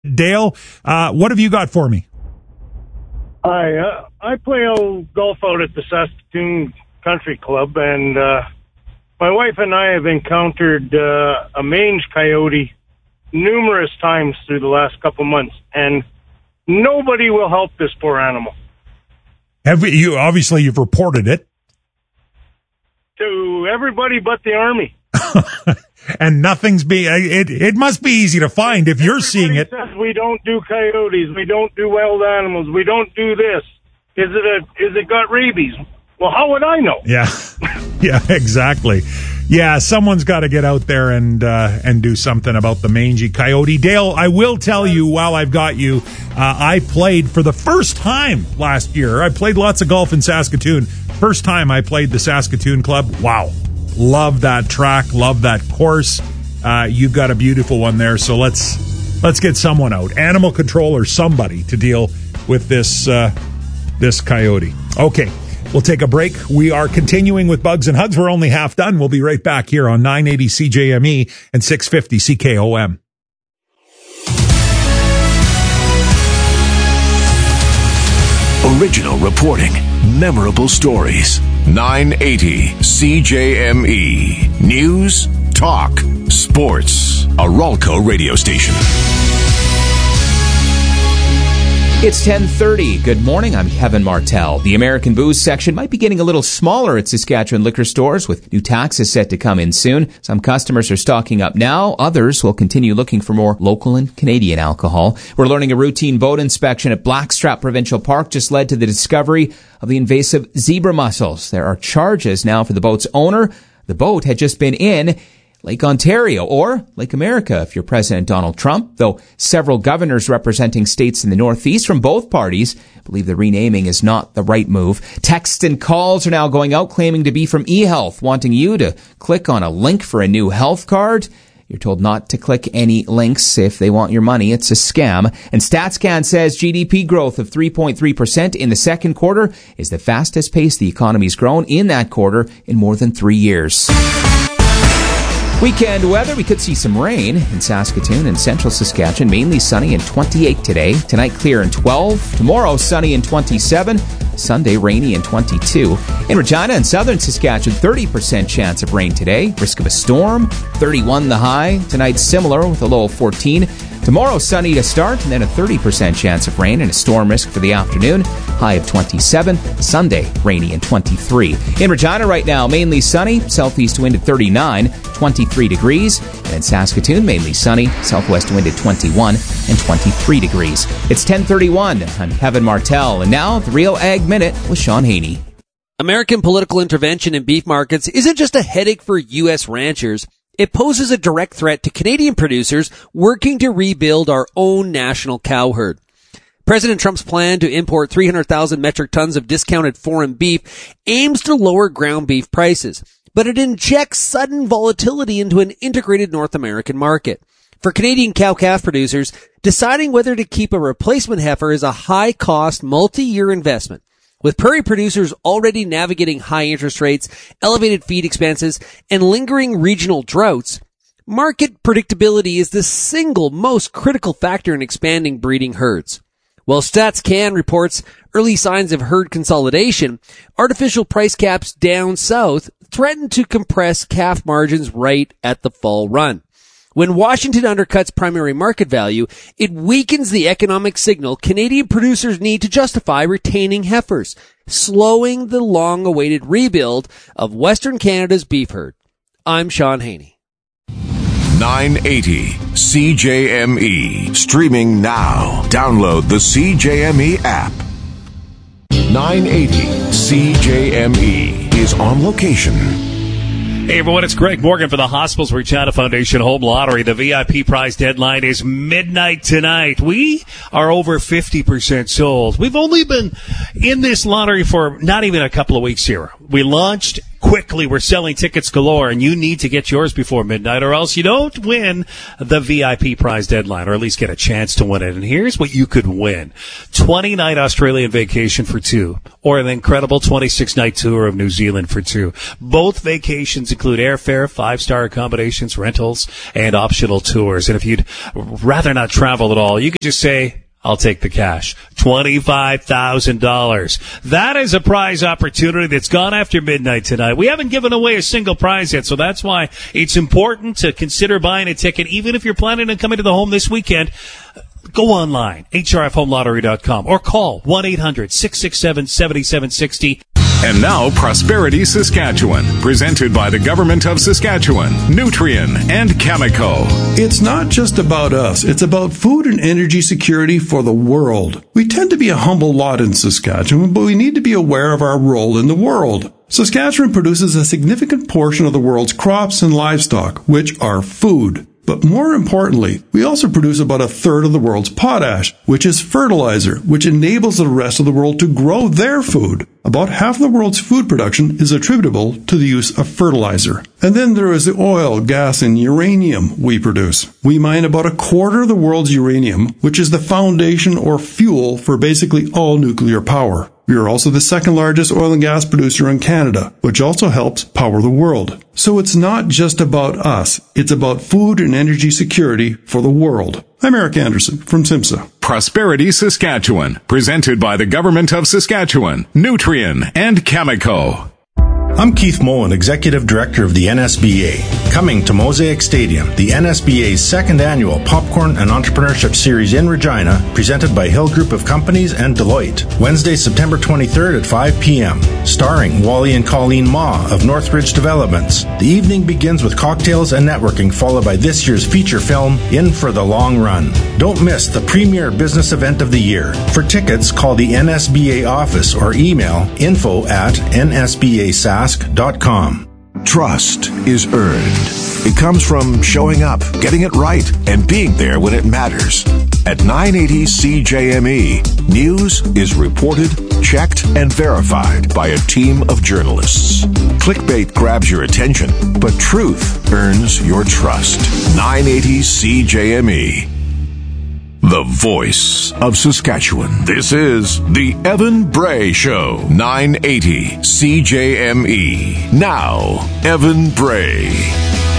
Dale, what have you got for me? I play golf out at the Saskatoon Country Club, and my wife and I have encountered a mange coyote numerous times through the last couple months, and nobody will help this poor animal. You've reported it to everybody but the Army. And nothing's it must be easy to find if you're seeing it. Says we don't do coyotes, we don't do wild animals, we don't do this. Is it got rabies? Well, how would I know? Yeah. Yeah, exactly. Yeah, someone's got to get out there and do something about the mangy coyote. Dale, I will tell you while I've got you, I played for the first time last year. I played lots of golf in Saskatoon. First time I played the Saskatoon Club. Wow. Love that track. Love that course. You've got a beautiful one there. So let's get someone out, animal control or somebody, to deal with this coyote. Okay. We'll take a break. We are continuing with Bugs and Hugs. We're only half done. We'll be right back here on 980 CJME and 650 CKOM. Original reporting, memorable stories. 980 CJME. News, talk, sports. A Ralco radio station. It's 10:30. Good morning. I'm Kevin Martell. The American booze section might be getting a little smaller at Saskatchewan liquor stores, with new taxes set to come in soon. Some customers are stocking up now. Others will continue looking for more local and Canadian alcohol. We're learning a routine boat inspection at Blackstrap Provincial Park just led to the discovery of the invasive zebra mussels. There are charges now for the boat's owner. The boat had just been in Lake Ontario, or Lake America if you're President Donald Trump, though several governors representing states in the Northeast from both parties believe the renaming is not the right move. Texts and calls are now going out claiming to be from eHealth, wanting you to click on a link for a new health card. You're told not to click any links if they want your money. It's a scam. And StatsCan says GDP growth of 3.3% in the second quarter is the fastest pace the economy's grown in that quarter in more than 3 years. Weekend weather, we could see some rain in Saskatoon and central Saskatchewan, mainly sunny and 28 today. Tonight clear and 12. Tomorrow sunny and 27. Sunday rainy and 22. In Regina and southern Saskatchewan, 30% chance of rain today. Risk of a storm, 31 the high. Tonight similar with a low of 14. Tomorrow sunny to start and then a 30% chance of rain and a storm risk for the afternoon. High of 27. Sunday rainy and 23. In Regina right now, mainly sunny. Southeast wind at 39. 23 degrees. And in Saskatoon, mainly sunny. Southwest wind at 21 and 23 degrees. It's 10:31. I'm Kevin Martell. And now, the Real Ag Minute with Sean Haney. American political intervention in beef markets isn't just a headache for U.S. ranchers. It poses a direct threat to Canadian producers working to rebuild our own national cow herd. President Trump's plan to import 300,000 metric tons of discounted foreign beef aims to lower ground beef prices, but it injects sudden volatility into an integrated North American market. For Canadian cow-calf producers, deciding whether to keep a replacement heifer is a high-cost, multi-year investment. With prairie producers already navigating high interest rates, elevated feed expenses, and lingering regional droughts, market predictability is the single most critical factor in expanding breeding herds. While StatsCan reports early signs of herd consolidation, artificial price caps down south threaten to compress calf margins right at the fall run. When Washington undercuts primary market value, it weakens the economic signal Canadian producers need to justify retaining heifers, slowing the long-awaited rebuild of Western Canada's beef herd. I'm Sean Haney. 980 CJME. Streaming now. Download the CJME app. 980 CJME is on location. Hey everyone, it's Greg Morgan for the Hospitals Regina Foundation Home Lottery. The VIP prize deadline is midnight tonight. We are over 50% sold. We've only been in this lottery for not even a couple of weeks here. We launched quickly. We're selling tickets galore, and you need to get yours before midnight, or else you don't win the VIP prize deadline, or at least get a chance to win it. And here's what you could win. 20-night Australian vacation for two, or an incredible 26-night tour of New Zealand for two. Both vacations include airfare, 5-star accommodations, rentals, and optional tours. And if you'd rather not travel at all, you could just say, I'll take the cash. $25,000. That is a prize opportunity that's gone after midnight tonight. We haven't given away a single prize yet, so that's why it's important to consider buying a ticket, even if you're planning on coming to the Home this weekend. Go online, hrfhomelottery.com, or call 1-800-667-7760. And now, Prosperity Saskatchewan, presented by the Government of Saskatchewan, Nutrien, and Cameco. It's not just about us. It's about food and energy security for the world. We tend to be a humble lot in Saskatchewan, but we need to be aware of our role in the world. Saskatchewan produces a significant portion of the world's crops and livestock, which are food. But more importantly, we also produce about a third of the world's potash, which is fertilizer, which enables the rest of the world to grow their food. About half of the world's food production is attributable to the use of fertilizer. And then there is the oil, gas, and uranium we produce. We mine about a quarter of the world's uranium, which is the foundation or fuel for basically all nuclear power. We are also the second largest oil and gas producer in Canada, which also helps power the world. So it's not just about us. It's about food and energy security for the world. I'm Eric Anderson from SIMSA. Prosperity Saskatchewan, presented by the Government of Saskatchewan, Nutrien, and Cameco. I'm Keith Moen, Executive Director of the NSBA. Coming to Mosaic Stadium, the NSBA's second annual Popcorn and Entrepreneurship Series in Regina, presented by Hill Group of Companies and Deloitte. Wednesday, September 23rd at 5 p.m. Starring Wally and Colleen Ma of Northridge Developments. The evening begins with cocktails and networking, followed by this year's feature film, In for the Long Run. Don't miss the premier business event of the year. For tickets, call the NSBA office or email info@nsbasask.com. Trust is earned. It comes from showing up, getting it right, and being there when it matters. At 980 CJME, news is reported, checked, and verified by a team of journalists. Clickbait grabs your attention, but truth earns your trust. 980 CJME. The voice of Saskatchewan. This is the Evan Bray Show. 980 CJME. Now, Evan Bray.